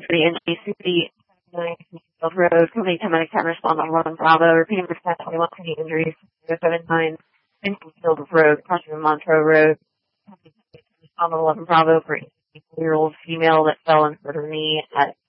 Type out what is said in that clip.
for the NJCP Field Road. Company 10 minutes can respond on 11 Bravo. Repeating for 1021 for the injuries. 079 Field Road, crossing Montreux Road. On 11 Bravo for a year-old female that fell and hurt her knee at